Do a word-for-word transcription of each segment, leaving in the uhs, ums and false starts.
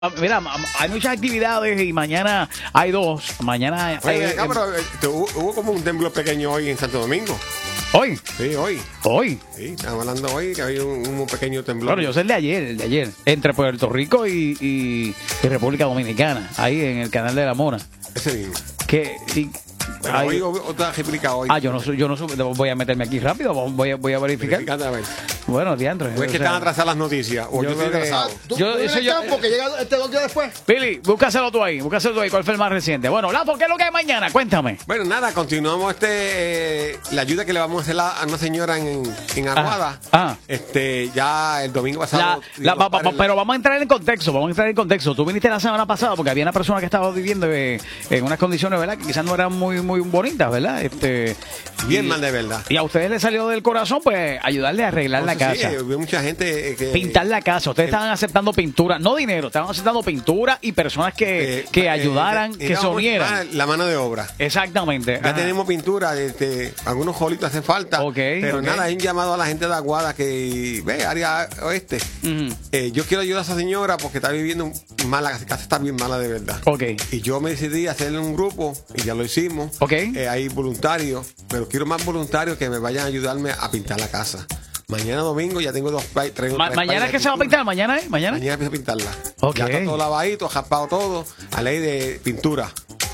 Mira, hay muchas actividades y mañana hay dos. Mañana hay, Oye, acá, pero, este, hubo, hubo como un temblor pequeño hoy en Santo Domingo. ¿Hoy? Sí, hoy. ¿Hoy? Sí, estamos hablando hoy que había un, un pequeño temblor. Bueno, yo sé el de ayer, el de ayer. Entre Puerto Rico y, y, y República Dominicana. Ahí en el canal de la Mora. Ese mismo. Que... Y, Pero hay, hoy otra réplica hoy. Ah, yo no sé, yo no sé, voy a meterme aquí rápido, voy a, voy a verificar. Verificate, a ver. Bueno, diantre. O es que o sea, están atrasadas las noticias. O yo, yo estoy creo que- atrasado. ¿Tú, Yo- tú eso en el yo- campo que llega este dos días después? Billy, búscaselo tú ahí, búscaselo tú ahí, ¿cuál fue el más reciente? Bueno, Lapo, ¿qué es lo que hay mañana? Cuéntame. Bueno, nada, continuamos este eh, la ayuda que le vamos a hacer a, a una señora en, en Aguada. ah. Este, ya el domingo La- pasado. la- va- va- para el- pero vamos a entrar en contexto, vamos a entrar en contexto. Tú viniste la semana pasada porque había una persona que estaba viviendo eh, en unas condiciones, ¿verdad? Que quizás no eran muy muy bonitas, ¿verdad? Este, Bien y- mal de verdad. Y a ustedes les salió del corazón, pues, ayudarle a arreglar la Entonces, casa. sí, había mucha gente eh, que Pintar la casa. Ustedes eh, estaban aceptando pintura, no dinero, estaban aceptando pintura y personas que, eh, que eh, ayudaran, eh, que digamos, se unieran. la mano de obra. Exactamente. Ya Ajá. tenemos pintura, este, algunos jolitos hacen falta. Ok, pero ok. nada, hay un llamado a la gente de Aguada que ve, área oeste. Ujú. Eh, yo quiero ayudar a esa señora porque está viviendo mala, la casa está bien mala de verdad. Ok. Y yo me decidí a hacerle un grupo y ya lo hicimos. Ok. Eh, hay voluntarios, pero quiero más voluntarios que me vayan a ayudarme a pintar la casa. Mañana domingo ya tengo dos pa- tres, Ma- tres mañana pailas es que de se va a pintura. pintar, mañana es, mañana. Mañana empiezo a pintarla. Ok. Ya está todo lavadito, jaspado todo, a ley de pintura.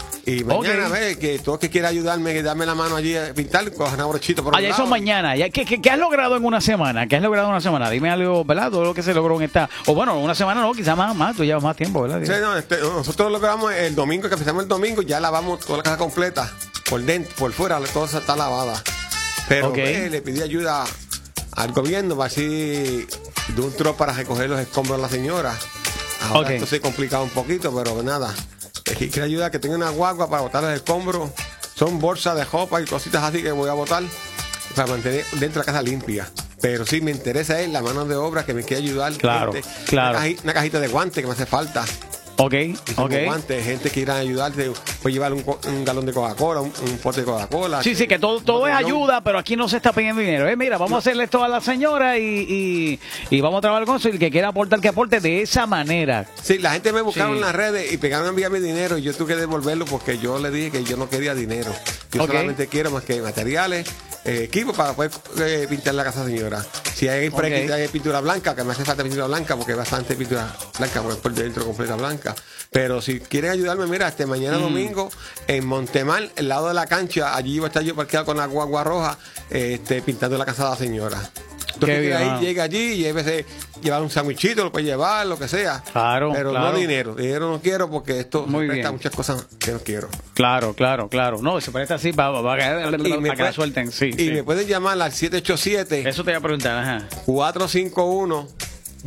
Y mañana, Ok. ve, que todo el que quiera ayudarme, que darme la mano allí a pintar, cojan a brochito por un Allá eso lado. mañana. Ya, ¿qué, qué, qué has logrado en una semana? ¿Qué has logrado en una semana? Dime algo, ¿verdad? Todo lo que se logró en esta... O bueno, una semana no, quizás más, más. Tú llevas más tiempo, ¿verdad? Sí, no, este, nosotros lo logramos el domingo, que empezamos el domingo, ya lavamos toda la casa completa. Por dentro, por fuera, toda está lavada. Pero Ok. ve, le pedí ayuda al gobierno para así de un tro para recoger los escombros a la señora. Ahora Ok. esto se ha complicado un poquito, pero nada. Es que quiero ayudar que tenga una guagua para botar los escombros. Son bolsas de ropa y cositas así que voy a botar para mantener dentro de la casa limpia. Pero sí me interesa es la mano de obra que me quiere ayudar. Claro, gente. claro. Una, caji- una cajita de guantes que me hace falta. Ok, Y tengo ok. guantes, gente que quiera ayudarte, puede llevar un, co- un galón de Coca-Cola, un, un pote de Coca-Cola. Sí, sí, que todo, todo es botellón. ayuda, pero aquí no se está pidiendo dinero. Eh, mira, vamos a hacerle esto a la señora y, y, y vamos a trabajar con eso. Y el que quiera aportar, que aporte de esa manera. Sí, la gente me buscaron Sí. en las redes y pegaron a enviarme dinero y yo tuve que devolverlo porque yo le dije que yo no quería dinero. Yo Ok. solamente quiero más que materiales, eh, equipo para poder eh, pintar la casa señora. Si hay, por aquí Ok. hay pintura blanca, que me hace falta pintura blanca porque hay bastante pintura blanca, porque por dentro completa blanca. Pero si quieren ayudarme, mira, este Mm. mañana domingo en Montemar, el lado de la cancha, allí voy a estar yo parqueado con la guagua roja, eh, este, pintando la casa de la señora. Entonces, Qué que bien, ahí ah. llega allí y a veces llevar un sandwichito, lo puede llevar, lo que sea. Claro, Pero claro. no dinero. Dinero no quiero porque esto Muy me presta bien. muchas cosas que no quiero. Claro, claro, claro. No, se presta así para, para, que- para que la puede- suelten. Sí, y sí. me pueden llamar al siete ocho siete, Eso te iba a preguntar, ajá. cuatro cinco uno, uno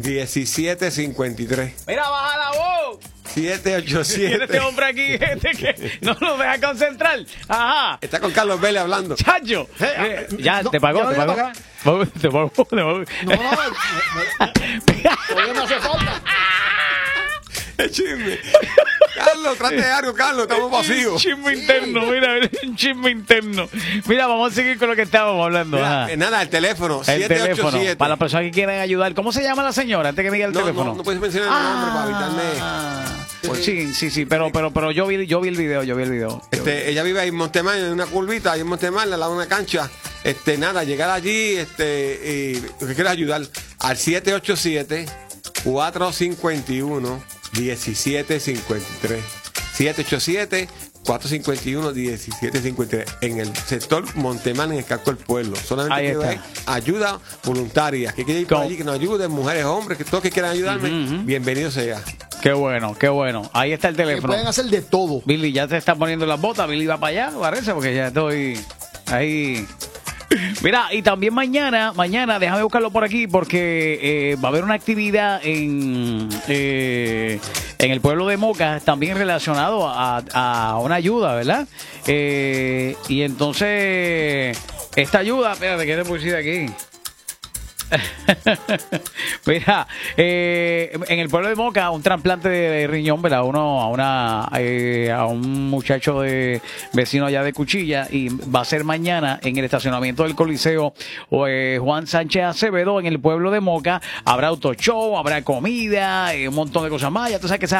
siete cinco tres. Mira, baja la voz. siete ocho Tiene siete. este hombre aquí este que no lo deja concentrar. Ajá. Está con Carlos Vélez hablando. Chacho. Eh, Eh, ya, no, te pagó, ya te voy a pagó. pagar. Te pagó, te pagó. No, no, no, todavía me hace falta. El chisme. Carlos, trate algo, Carlos, estamos Un vacíos. chisme interno, mira, un chisme interno. Mira, vamos a seguir con lo que estábamos hablando. Mira, ajá. eh, nada, el teléfono, El siete ocho teléfono, siete. para las personas que quieran ayudar. ¿Cómo se llama la señora? Antes que me diga el No, teléfono. no, no puedes mencionar el nombre para evitarme. Ah, pues sí, sí, sí, pero, pero, pero yo vi, yo vi el video, yo vi el video. Este, ella vive ahí en Montemar, en una curvita, ahí en Montemar, al lado de una cancha. Este, nada, llegar allí, este, y lo que quieras ayudar, al siete ocho siete, cuatro cinco uno, uno siete cinco tres. siete ocho siete, cuatro cinco uno, uno siete cinco tres. En el sector Montemar, en el casco del pueblo. Solamente Ahí quiero está. ver ayuda voluntaria. Que quiere ir por Con- allí, que nos ayuden, mujeres, hombres, que todos que quieran ayudarme, Ujú, ujú. bienvenido sea. Qué bueno, qué bueno. Ahí está el Que teléfono. pueden hacer de todo. Billy ya te está poniendo las botas. Billy va para allá, parece, porque ya estoy ahí. Mira, y también mañana, mañana, déjame buscarlo por aquí, porque eh, va a haber una actividad en, eh, en el pueblo de Moca, también relacionado a, a una ayuda, ¿verdad? Eh, y entonces, esta ayuda, espérate, ¿qué te puse aquí? Mira, eh, en el pueblo de Moca, un trasplante de riñón, ¿verdad? Uno a una eh, a un muchacho de vecino allá de Cuchilla, y va a ser mañana en el estacionamiento del Coliseo eh, Juan Sánchez Acevedo en el pueblo de Moca. Habrá auto show, habrá comida, eh, un montón de cosas más. Ya tú sabes que esa